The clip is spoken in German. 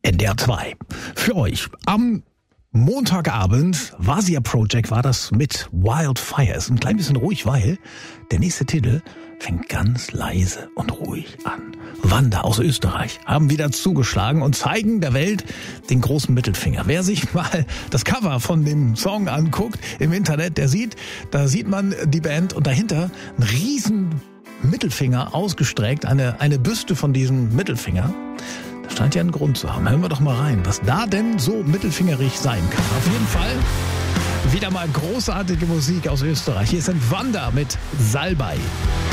NDR 2. Für euch am Montagabend, Vasia Project war das mit Wildfire. Ist ein klein bisschen ruhig, weil der nächste Titel fängt ganz leise und ruhig an. Wanda aus Österreich haben wieder zugeschlagen und zeigen der Welt den großen Mittelfinger. Wer sich mal das Cover von dem Song anguckt im Internet, da sieht man die Band und dahinter einen riesen Mittelfinger ausgestreckt, eine Büste von diesem Mittelfinger. Das scheint ja einen Grund zu haben. Hören wir doch mal rein, was da denn so mittelfingerig sein kann. Auf jeden Fall wieder mal großartige Musik aus Österreich. Hier sind Wanda mit Salbei.